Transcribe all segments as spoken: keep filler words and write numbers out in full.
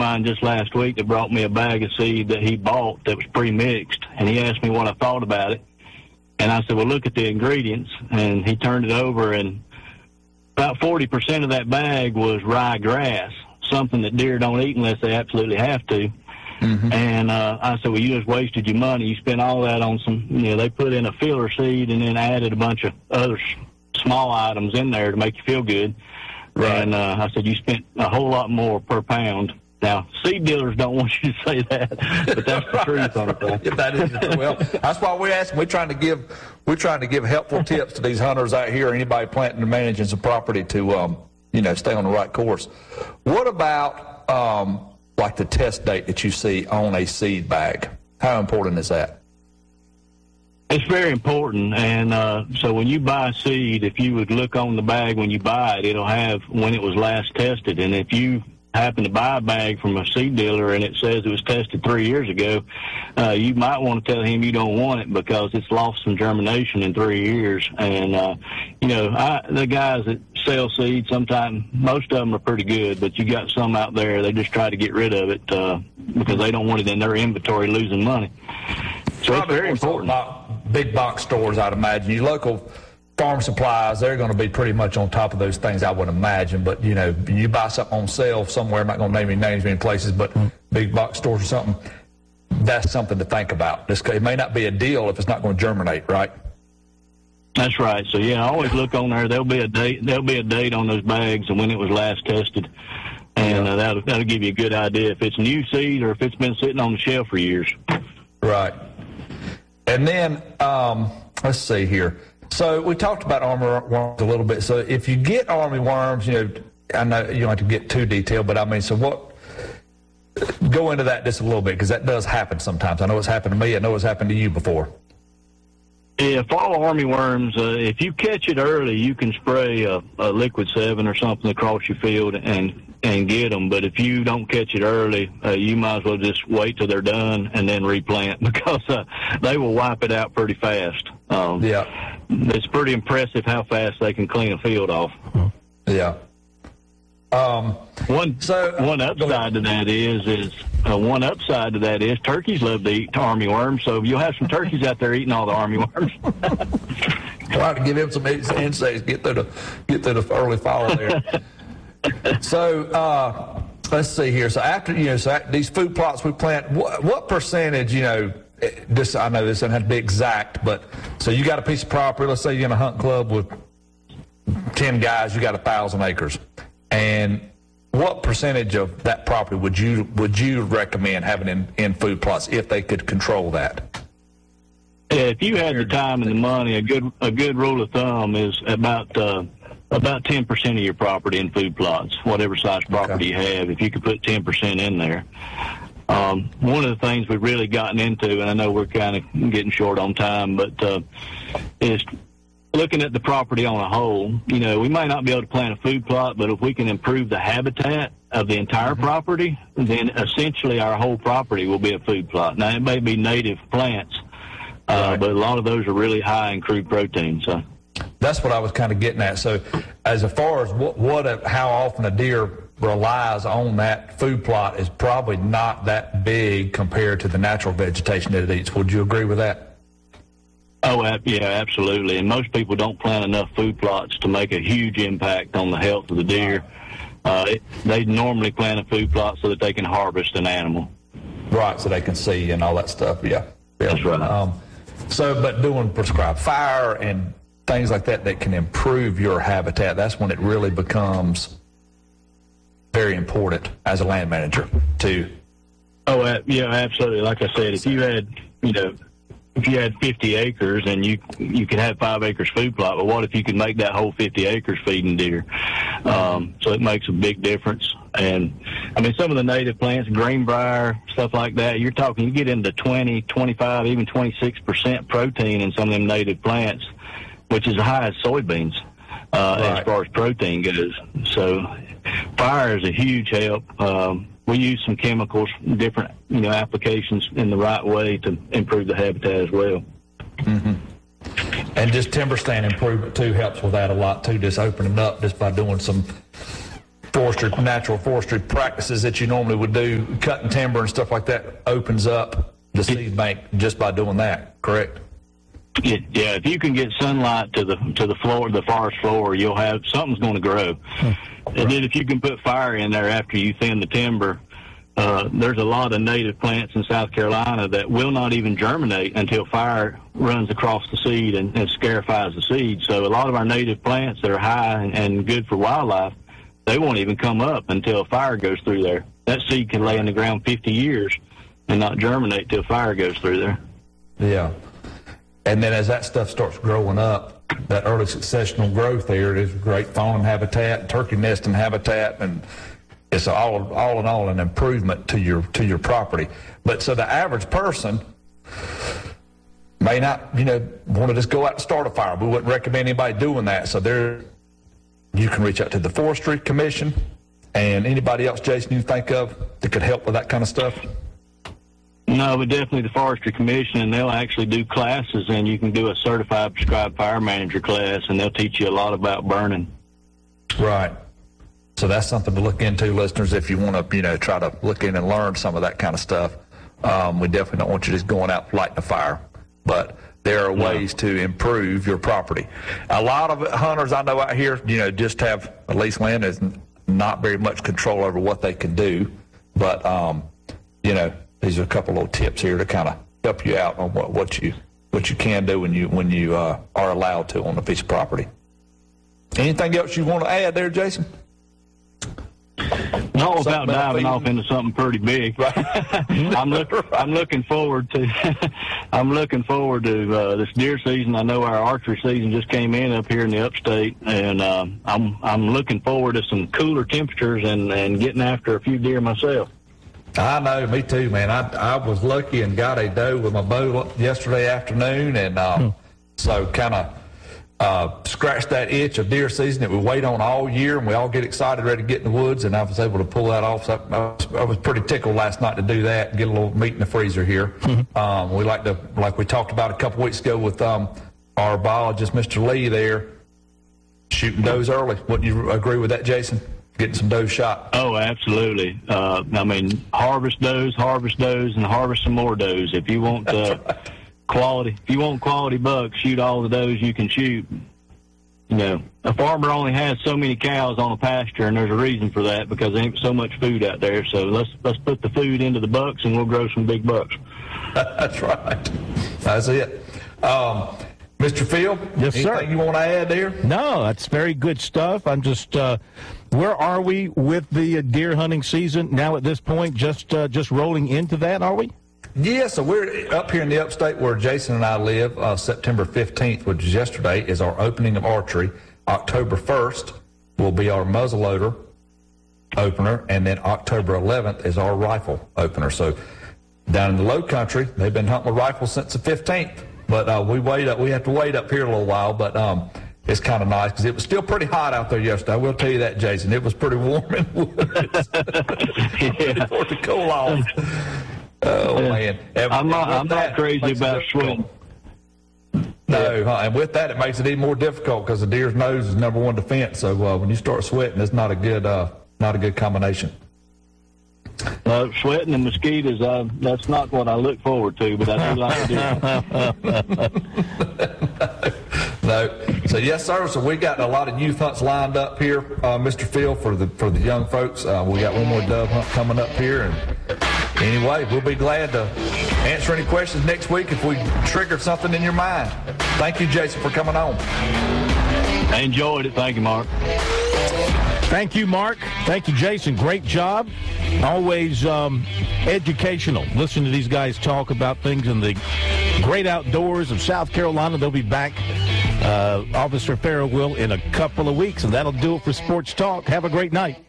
mine just last week that brought me a bag of seed that he bought that was pre-mixed, and he asked me what I thought about it. And I said, well, look at the ingredients. And he turned it over, and about forty percent of that bag was rye grass, something that deer don't eat unless they absolutely have to. Mm-hmm. And uh, I said, well, you just wasted your money. You spent all that on some, you know, they put in a filler seed and then added a bunch of other small items in there to make you feel good. Right. And uh, I said, you spent a whole lot more per pound. Now, seed dealers don't want you to say that, but that's the truth on it. Yeah, that is, well, that's why we're asking. We're trying to give, we're trying to give helpful tips to these hunters out here, anybody planting and managing some property to, um, you know, stay on the right course. What about, um, like the test date that you see on a seed bag? How important is that? It's very important, and uh, so when you buy seed, if you would look on the bag when you buy it, it'll have when it was last tested. And if you happen to buy a bag from a seed dealer and it says it was tested three years ago, uh, you might want to tell him you don't want it because it's lost some germination in three years. And, uh, you know, I, the guys that sell seed, sometimes, most of them are pretty good, but you got some out there, they just try to get rid of it uh, because they don't want it in their inventory losing money. So Probably it's very important. Big box stores, I'd imagine. Your local farm supplies, they're going to be pretty much on top of those things, I would imagine. But, you know, you buy something on sale somewhere, I'm not going to name any names of any places, but mm-hmm. big box stores or something, that's something to think about. This, it may not be a deal if it's not going to germinate, right? That's right. So, yeah, I always look on there. There'll be a date There'll be a date on those bags and when it was last tested. And uh, that'll, that'll give you a good idea if it's new seed or if it's been sitting on the shelf for years. Right. And then, um, let's see here. So we talked about armyworms a little bit. So if you get armyworms, you know, I know you don't have to get too detailed, but I mean, so what, go into that just a little bit because that does happen sometimes. I know it's happened to me. I know it's happened to you before. Yeah, fall armyworms, uh, if you catch it early, you can spray a, a liquid seven or something across your field and and get them. But if you don't catch it early, uh, you might as well just wait till they're done and then replant because uh, they will wipe it out pretty fast. Um, yeah. It's pretty impressive how fast they can clean a field off. Yeah. Um, one so one upside to that is is uh, one upside to that is turkeys love to eat armyworms, so you'll have some turkeys out there eating all the armyworms. Try to give him some insects, get through the get through the early fall there. So uh, let's see here. So after you know, so these food plots we plant, what, what percentage? You know, this I know this doesn't have to be exact, but so you got a piece of property. Let's say you're in a hunt club with ten guys. You got a thousand acres. And what percentage of that property would you would you recommend having in, in food plots if they could control that? Yeah, if you had the time and the money, a good a good rule of thumb is about uh, about ten percent of your property in food plots, whatever size property okay. you have. If you could put ten percent in there. Um, one of the things we've really gotten into, and I know we're kind of getting short on time, but uh, is looking at the property on a whole. You know, we might not be able to plant a food plot, but if we can improve the habitat of the entire mm-hmm. property, then essentially our whole property will be a food plot. Now, it may be native plants, uh, right. but a lot of those are really high in crude protein. So that's what I was kind of getting at. So as far as what, what a, how often a deer relies on that food plot is probably not that big compared to the natural vegetation that it eats. Would you agree with that? Oh, yeah, absolutely. And most people don't plant enough food plots to make a huge impact on the health of the deer. Uh, it, they normally plant a food plot so that they can harvest an animal. Right, so they can see and all that stuff, yeah. yeah. That's right. Um, so, but doing prescribed fire and things like that that can improve your habitat, that's when it really becomes very important as a land manager, too. Oh, uh, yeah, absolutely. Like I said, if you had, you know, if you had fifty acres and you you could have five acres food plot, but what if you could make that whole fifty acres feeding deer? Um, so it makes a big difference. And, I mean, some of the native plants, greenbrier, stuff like that, you're talking, you get into twenty, twenty-five, even twenty-six percent protein in some of them native plants, which is as high as soybeans uh, right. as far as protein goes. So fire is a huge help. Um, We use some chemicals, different, you know, applications in the right way to improve the habitat as well. Mm-hmm. And just timber stand improvement, too, helps with that a lot, too, just opening up just by doing some forestry, natural forestry practices that you normally would do, cutting timber and stuff like that, opens up the seed bank just by doing that, correct? It, yeah, if you can get sunlight to the to the floor, the forest floor, you'll have something's going to grow. Hmm. And then if you can put fire in there after you thin the timber, uh, there's a lot of native plants in South Carolina that will not even germinate until fire runs across the seed and, and scarifies the seed. So a lot of our native plants that are high and, and good for wildlife, they won't even come up until fire goes through there. That seed can lay in the ground fifty years and not germinate till fire goes through there. Yeah. And then as that stuff starts growing up, that early successional growth there is great fawn habitat, turkey nesting habitat, and it's all all in all an improvement to your to your property. But so the average person may not, you know, want to just go out and start a fire. We wouldn't recommend anybody doing that. So there, you can reach out to the Forestry Commission and anybody else, Jason, you think of that could help with that kind of stuff. No, but definitely the Forestry Commission, and they'll actually do classes, and you can do a certified prescribed fire manager class, and they'll teach you a lot about burning. Right. So that's something to look into, listeners, if you want to, you know, try to look in and learn some of that kind of stuff. Um, we definitely don't want you just going out lighting a fire, but there are ways no. to improve your property. A lot of hunters I know out here, you know, just have, at least land is not very much control over what they can do, but, um, you know, these are a couple little tips here to kind of help you out on what, what you what you can do when you when you uh, are allowed to on a piece of property. Anything else you want to add there, Jason? No, without diving off into something pretty big. Right. I'm look, I'm looking forward to I'm looking forward to uh, this deer season. I know our archery season just came in up here in the upstate, and uh, I'm I'm looking forward to some cooler temperatures and, and getting after a few deer myself. I know, me too, man. I I was lucky and got a doe with my bow yesterday afternoon, and uh, hmm. so kind of uh, scratched that itch of deer season that we wait on all year, and we all get excited, ready to get in the woods, and I was able to pull that off. So I, I, was, I was pretty tickled last night to do that and get a little meat in the freezer here. Mm-hmm. Um, we like to, like we talked about a couple weeks ago with um, our biologist, Mister Lee there, shooting does early. Wouldn't you agree with that, Jason? Getting some does shot. Oh, absolutely. Uh, I mean, harvest does, harvest does, and harvest some more does. If you want uh, right. quality, if you want quality bucks, shoot all the does you can shoot. You know, a farmer only has so many cows on a pasture, and there's a reason for that because there ain't so much food out there. So let's let's put the food into the bucks, and we'll grow some big bucks. That's right. That's it. Um, Mister Phil, yes, anything sir. you want to add there? No, that's very good stuff. I'm just, uh, where are we with the deer hunting season now at this point? Just uh, just rolling into that, are we? Yeah, so we're up here in the upstate where Jason and I live. Uh, September fifteenth, which is yesterday, is our opening of archery. October first will be our muzzleloader opener, and then October eleventh is our rifle opener. So down in the low country, they've been hunting with rifles since the fifteenth. But uh, we wait up. We have to wait up here a little while, but um, it's kind of nice because it was still pretty hot out there yesterday. I will tell you that, Jason. It was pretty warm in the woods. Yeah. For it to cool off. Oh yeah. man! And, I'm not. I'm that, not crazy about sweating. No, huh? And with that, it makes it even more difficult because the deer's nose is number one defense. So uh, when you start sweating, it's not a good, uh, not a good combination. Uh, sweating and mosquitoes, uh, that's not what I look forward to, but I do like to do it. No. So, yes, sir. So we got a lot of youth hunts lined up here, uh, Mister Phil, for the for the young folks. Uh, we got one more dove hunt coming up here. And anyway, we'll be glad to answer any questions next week if we triggered something in your mind. Thank you, Jason, for coming on. I enjoyed it. Thank you, Mark. Thank you, Mark. Thank you, Jason. Great job. Always um, educational. Listen to these guys talk about things in the great outdoors of South Carolina. They'll be back, uh, Officer Farrell will, in a couple of weeks, and that'll do it for Sports Talk. Have a great night.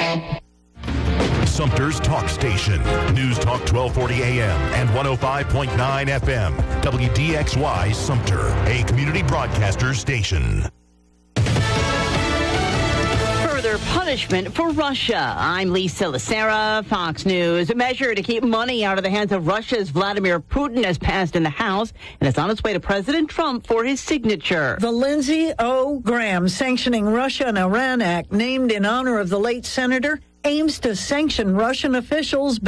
Sumter's Talk Station. News Talk twelve forty A M and one oh five point nine F M. W D X Y Sumter, a community broadcaster station. further punishment for Russia. I'm Lisa Lacera, Fox News. A measure to keep money out of the hands of Russia's Vladimir Putin has passed in the House, and it's on its way to President Trump for his signature. The Lindsey O. Graham Sanctioning Russia and Iran Act, named in honor of the late senator, aims to sanction Russian officials